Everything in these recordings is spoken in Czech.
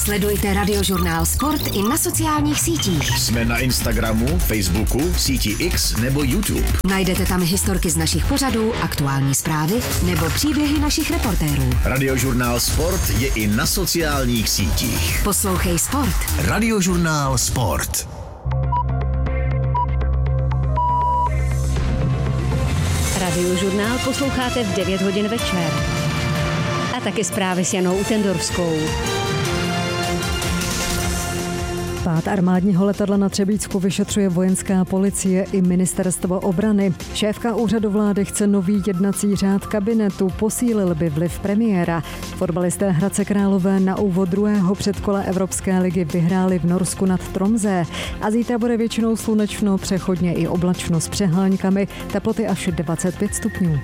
Sledujte Radiožurnál Sport i na sociálních sítích. Jsme na Instagramu, Facebooku, síti X nebo YouTube. Najdete tam historky z našich pořadů, aktuální zprávy nebo příběhy našich reportérů. Radiožurnál Sport je i na sociálních sítích. Poslouchej Sport. Radiožurnál Sport. Radiožurnál posloucháte v 9 hodin večer. A taky zprávy s Janou Utendorskou. Pád armádního letadla na Třebíčsku vyšetřuje vojenská policie i ministerstvo obrany. Šéfka úřadu vlády chce nový jednací řád kabinetu, posílil by vliv premiéra. Fotbalisté Hradce Králové na úvod druhého předkola Evropské ligy vyhráli v Norsku nad Tromsø. A zítra bude většinou slunečno, přechodně i oblačno s přeháňkami, teploty až 25 stupňů.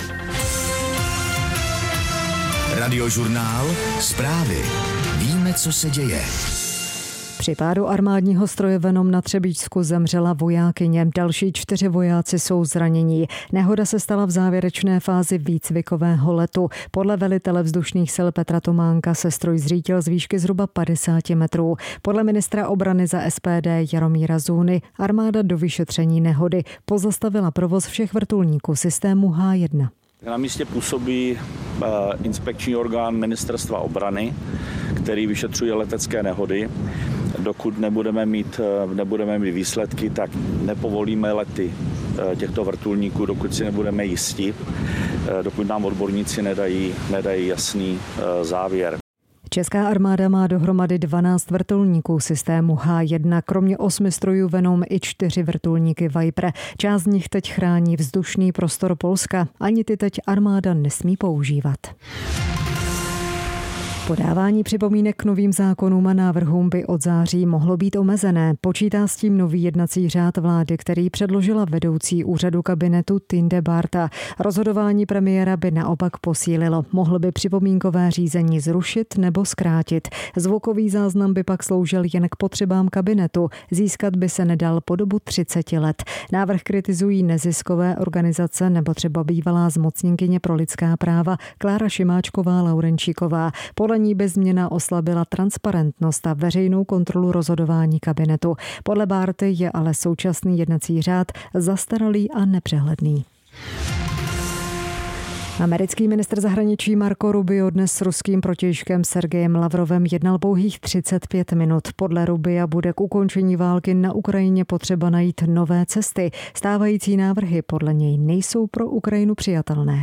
Radiožurnál Zprávy. Víme, co se děje. Při pádu armádního stroje Venom na Třebíčsku zemřela vojákyně. Další 4 vojáci jsou zranění. Nehoda se stala v závěrečné fázi výcvikového letu. Podle velitele vzdušných sil Petra Tománka se stroj zřítil z výšky zhruba 50 metrů. Podle ministra obrany za SPD Jaromíra Zůny armáda do vyšetření nehody pozastavila provoz všech vrtulníků systému H1. Na místě působí inspekční orgán ministerstva obrany, který vyšetřuje letecké nehody. Dokud nebudeme mít výsledky, tak nepovolíme lety těchto vrtulníků, dokud si nebudeme jisti, dokud nám odborníci nedají jasný závěr. Česká armáda má dohromady 12 vrtulníků systému H1, kromě 8 strojů Venom i 4 vrtulníky Viper. Část z nich teď chrání vzdušný prostor Polska. Ani ty teď armáda nesmí používat. Podávání připomínek k novým zákonům a návrhům by od září mohlo být omezené. Počítá s tím nový jednací řád vlády, který předložila vedoucí úřadu kabinetu Tinde Barta. Rozhodování premiéra by naopak posílilo. Mohl by připomínkové řízení zrušit nebo zkrátit. Zvukový záznam by pak sloužil jen k potřebám kabinetu. Získat by se nedal po dobu 30 let. Návrh kritizují neziskové organizace nebo třeba bývalá zmocněnkyně pro lidská práva Klára Šimáčková-Laurenčíková. Podle ní by změna oslabila transparentnost a veřejnou kontrolu rozhodování kabinetu. Podle Barty je ale současný jednací řád zastaralý a nepřehledný. Americký ministr zahraničí Marco Rubio dnes s ruským protějškem Sergejem Lavrovem jednal pouhých 35 minut. Podle Rubia bude k ukončení války na Ukrajině potřeba najít nové cesty. Stávající návrhy podle něj nejsou pro Ukrajinu přijatelné.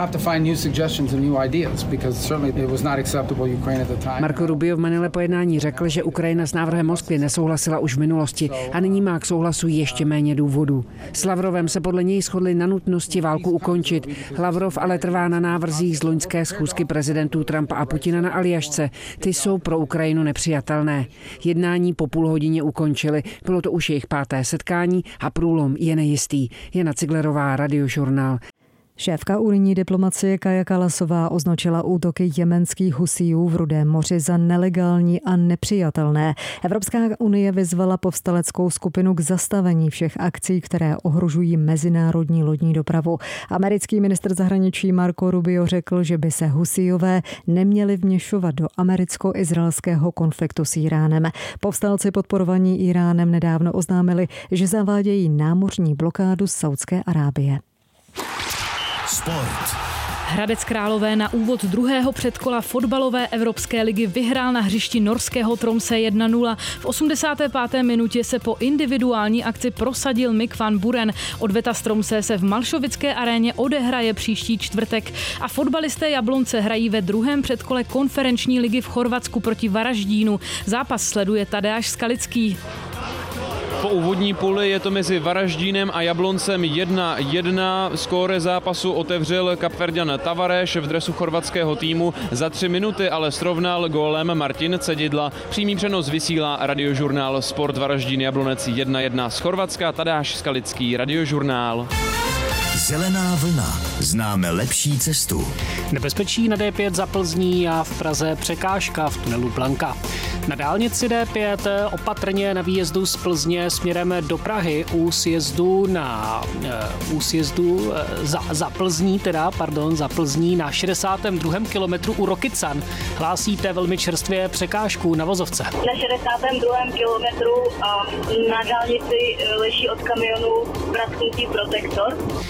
Marco Rubio v Manile po jednání řekl, že Ukrajina s návrhem Moskvy nesouhlasila už v minulosti a nyní má k souhlasu ještě méně důvodů. S Lavrovem se podle něj shodli na nutnosti válku ukončit. Lavrov ale trvá na návrzích z loňské schůzky prezidentů Trumpa a Putina na Aljašce. Ty jsou pro Ukrajinu nepřijatelné. Jednání po půl hodině ukončili. Bylo to už jejich 5. setkání a průlom je nejistý. Jana Ciglerová, Radiožurnál. Šéfka unijní diplomacie Kaja Kallasová označila útoky jemenských Husijů v Rudém moři za nelegální a nepřijatelné. Evropská unie vyzvala povstaleckou skupinu k zastavení všech akcí, které ohrožují mezinárodní lodní dopravu. Americký ministr zahraničí Marco Rubio řekl, že by se Husijové neměli vměšovat do americko-izraelského konfliktu s Iránem. Povstalci podporovaní Iránem nedávno oznámili, že zavádějí námořní blokádu Saúdské Arábie. Sport. Hradec Králové na úvod druhého předkola fotbalové Evropské ligy vyhrál na hřišti norského Tromsø 1-0. V 85. minutě se po individuální akci prosadil Mick van Buren. Odveta z Tromsø se v Malšovické aréně odehraje příští čtvrtek a fotbalisté Jablonce hrají ve druhém předkole konferenční ligy v Chorvatsku proti Varaždínu. Zápas sleduje Tadeáš Skalický. Po úvodní půli je to mezi Varaždínem a Jabloncem 1-1. Skóre zápasu otevřel Kapverďan Tavares v dresu chorvatského týmu. Za 3 minuty ale srovnal gólem Martin Cedidla. Přímý přenos vysílá Radiožurnál Sport Varaždín Jablonec 1-1 z Chorvatska. Tadeáš Skalický, Radiožurnál. Zelená vlna. Známe lepší cestu. Nebezpečí na D5 za Plzní a v Praze překážka v tunelu Blanka. Na dálnici D5 opatrně na výjezdu z Plzně směrem do Prahy u sjezdu za Plzní na 62. kilometru u Rokycan hlásíte velmi čerstvě překážku na vozovce. Na 62. kilometru na dálnici leží od kamionu prasknutý protektor.